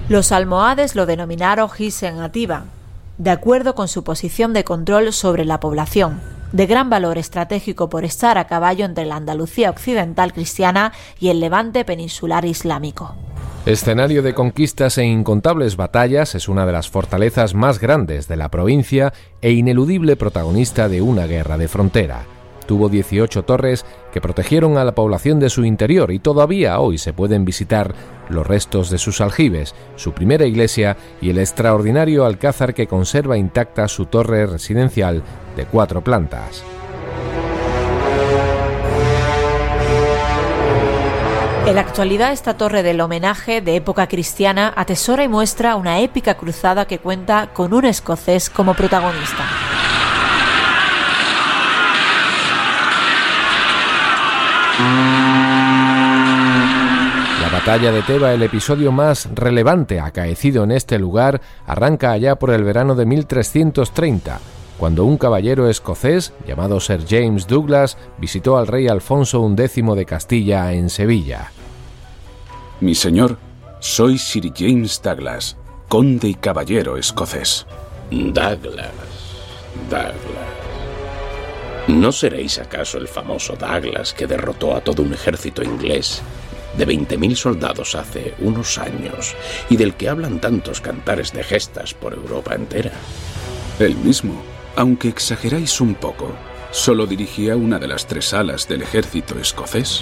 Los almohades lo denominaron Hisen Atiba, de acuerdo con su posición de control sobre la población, de gran valor estratégico por estar a caballo entre la Andalucía occidental cristiana y el Levante peninsular islámico. Escenario de conquistas e incontables batallas, es una de las fortalezas más grandes de la provincia e ineludible protagonista de una guerra de frontera. Tuvo 18 torres que protegieron a la población de su interior y todavía hoy se pueden visitar los restos de sus aljibes, su primera iglesia y el extraordinario alcázar que conserva intacta su torre residencial de 4 plantas. En la actualidad, esta torre del homenaje de época cristiana atesora y muestra una épica cruzada que cuenta con un escocés como protagonista. La batalla de Teba, el episodio más relevante acaecido en este lugar, arranca allá por el verano de 1330, cuando un caballero escocés llamado Sir James Douglas visitó al rey Alfonso X de Castilla en Sevilla. Mi señor, soy Sir James Douglas, conde y caballero escocés. Douglas. ¿No seréis acaso el famoso Douglas que derrotó a todo un ejército inglés de 20.000 soldados hace unos años y del que hablan tantos cantares de gestas por Europa entera? El mismo, aunque exageráis un poco. Solo dirigía una de las 3 alas del ejército escocés.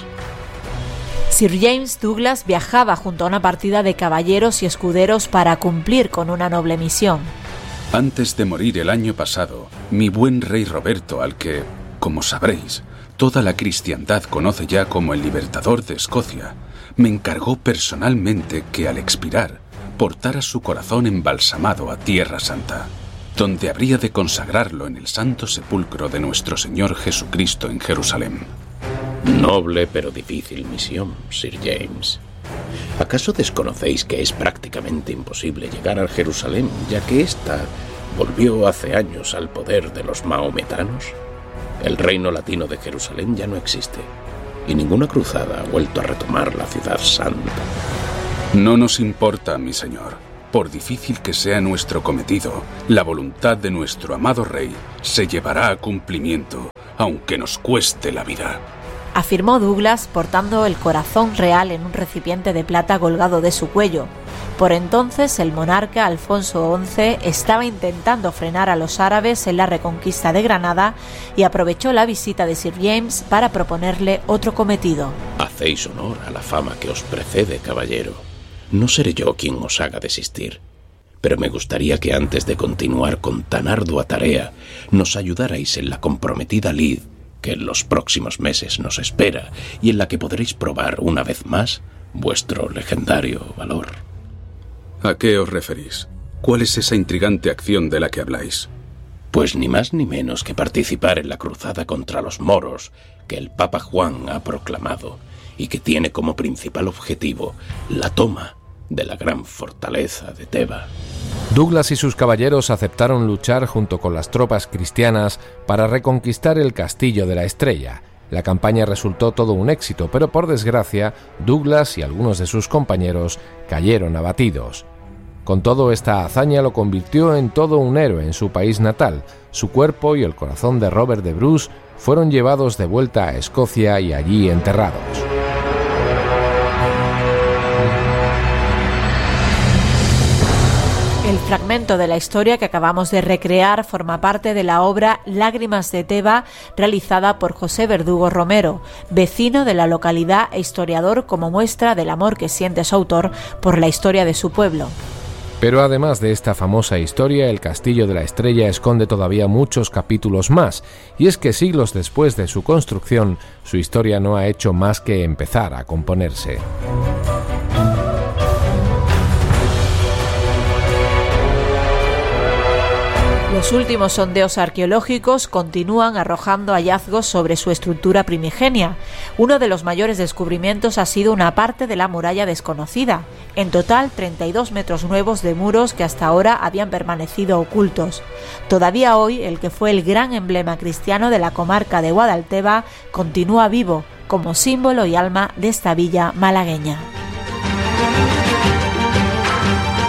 Sir James Douglas viajaba junto a una partida de caballeros y escuderos para cumplir con una noble misión. Antes de morir el año pasado, mi buen rey Roberto, al que, como sabréis, toda la cristiandad conoce ya como el libertador de Escocia, me encargó personalmente que al expirar portara su corazón embalsamado a Tierra Santa, donde habría de consagrarlo en el santo sepulcro de nuestro Señor Jesucristo en Jerusalén. Noble pero difícil misión, Sir James. ¿Acaso desconocéis que es prácticamente imposible llegar a Jerusalén, ya que ésta volvió hace años al poder de los maometanos? El reino latino de Jerusalén ya no existe, y ninguna cruzada ha vuelto a retomar la ciudad santa. No nos importa, mi señor. Por difícil que sea nuestro cometido, la voluntad de nuestro amado rey se llevará a cumplimiento, aunque nos cueste la vida, afirmó Douglas portando el corazón real en un recipiente de plata colgado de su cuello. Por entonces el monarca Alfonso XI estaba intentando frenar a los árabes en la reconquista de Granada y aprovechó la visita de Sir James para proponerle otro cometido. Hacéis honor a la fama que os precede, caballero. No seré yo quien os haga desistir, pero me gustaría que antes de continuar con tan ardua tarea nos ayudarais en la comprometida lid que en los próximos meses nos espera y en la que podréis probar una vez más vuestro legendario valor. ¿A qué os referís? ¿Cuál es esa intrigante acción de la que habláis? Pues ni más ni menos que participar en la cruzada contra los moros que el Papa Juan ha proclamado y que tiene como principal objetivo la toma de la gran fortaleza de Teba. Douglas y sus caballeros aceptaron luchar junto con las tropas cristianas para reconquistar el Castillo de la Estrella. La campaña resultó todo un éxito, pero por desgracia, Douglas y algunos de sus compañeros cayeron abatidos. Con todo, esta hazaña lo convirtió en todo un héroe en su país natal. Su cuerpo y el corazón de Robert de Bruce fueron llevados de vuelta a Escocia y allí enterrados. El fragmento de la historia que acabamos de recrear forma parte de la obra Lágrimas de Teba, realizada por José Verdugo Romero, vecino de la localidad e historiador, como muestra del amor que siente su autor por la historia de su pueblo. Pero además de esta famosa historia, el Castillo de la Estrella esconde todavía muchos capítulos más, y es que siglos después de su construcción, su historia no ha hecho más que empezar a componerse. Los últimos sondeos arqueológicos continúan arrojando hallazgos sobre su estructura primigenia. Uno de los mayores descubrimientos ha sido una parte de la muralla desconocida. En total, 32 metros nuevos de muros que hasta ahora habían permanecido ocultos. Todavía hoy, el que fue el gran emblema cristiano de la comarca de Guadalteba continúa vivo como símbolo y alma de esta villa malagueña.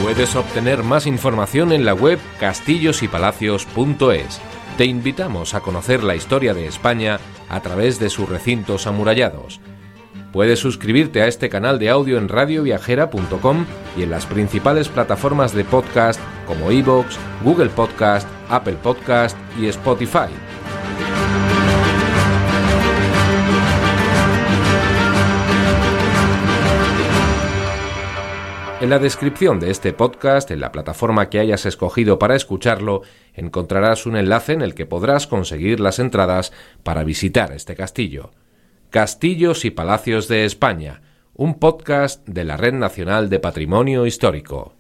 Puedes obtener más información en la web castillosypalacios.es. Te invitamos a conocer la historia de España a través de sus recintos amurallados. Puedes suscribirte a este canal de audio en radioviajera.com y en las principales plataformas de podcast como iVoox, Google Podcast, Apple Podcast y Spotify. En la descripción de este podcast, en la plataforma que hayas escogido para escucharlo, encontrarás un enlace en el que podrás conseguir las entradas para visitar este castillo. Castillos y Palacios de España, un podcast de la Red Nacional de Patrimonio Histórico.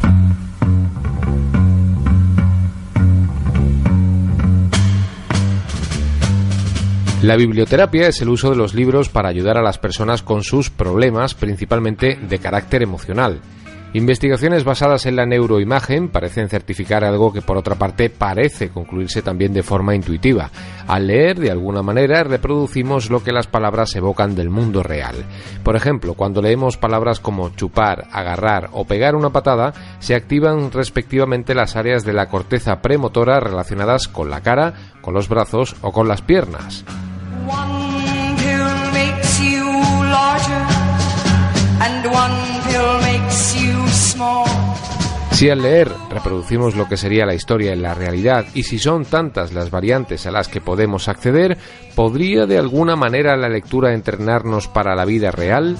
La biblioterapia es el uso de los libros para ayudar a las personas con sus problemas, principalmente de carácter emocional. Investigaciones basadas en la neuroimagen parecen certificar algo que por otra parte parece concluirse también de forma intuitiva. Al leer, de alguna manera, reproducimos lo que las palabras evocan del mundo real. Por ejemplo, cuando leemos palabras como chupar, agarrar o pegar una patada, se activan respectivamente las áreas de la corteza premotora relacionadas con la cara, con los brazos o con las piernas. One pill makes you larger and one pill makes you small. Si al leer reproducimos lo que sería la historia en la realidad y si son tantas las variantes a las que podemos acceder, ¿podría de alguna manera la lectura entrenarnos para la vida real?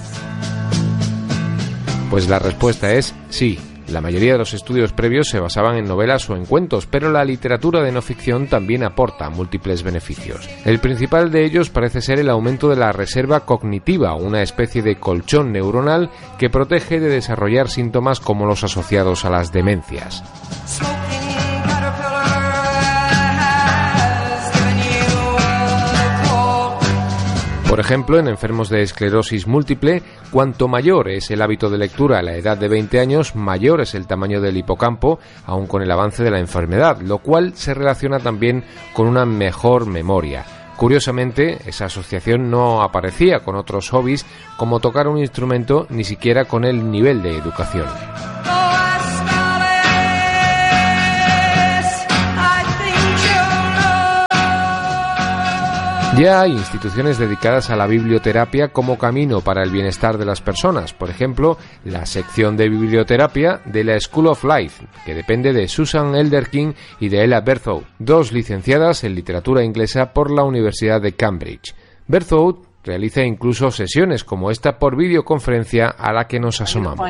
Pues la respuesta es sí. La mayoría de los estudios previos se basaban en novelas o en cuentos, pero la literatura de no ficción también aporta múltiples beneficios. El principal de ellos parece ser el aumento de la reserva cognitiva, una especie de colchón neuronal que protege de desarrollar síntomas como los asociados a las demencias. Por ejemplo, en enfermos de esclerosis múltiple, cuanto mayor es el hábito de lectura a la edad de 20 años, mayor es el tamaño del hipocampo, aun con el avance de la enfermedad, lo cual se relaciona también con una mejor memoria. Curiosamente, esa asociación no aparecía con otros hobbies como tocar un instrumento, ni siquiera con el nivel de educación. Ya hay instituciones dedicadas a la biblioterapia como camino para el bienestar de las personas. Por ejemplo, la sección de biblioterapia de la School of Life, que depende de Susan Elderkin y de Ella Berthoud, dos licenciadas en literatura inglesa por la Universidad de Cambridge. Berthoud realiza incluso sesiones como esta por videoconferencia a la que nos asomamos.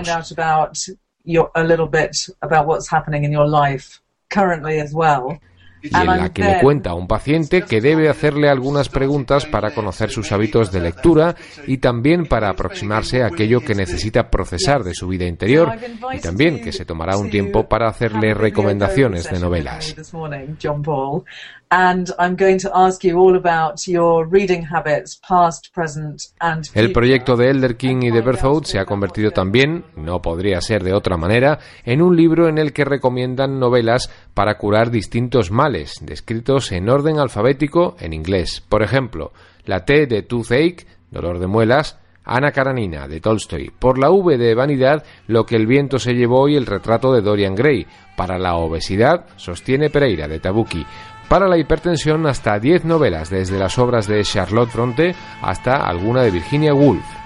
Y en la que le cuenta a un paciente que debe hacerle algunas preguntas para conocer sus hábitos de lectura y también para aproximarse a aquello que necesita procesar de su vida interior, y también que se tomará un tiempo para hacerle recomendaciones de novelas. El proyecto de Elderkin y de Berthoud se ha convertido también, no podría ser de otra manera, en un libro en el que recomiendan novelas para curar distintos males, descritos en orden alfabético en inglés. Por ejemplo, la T de toothache, dolor de muelas, Ana Karenina de Tolstoy. Por la V de vanidad, Lo que el viento se llevó y el retrato de Dorian Gray. Para la obesidad, Sostiene Pereira de Tabucchi. Para la hipertensión, hasta 10 novelas, desde las obras de Charlotte Brontë hasta alguna de Virginia Woolf.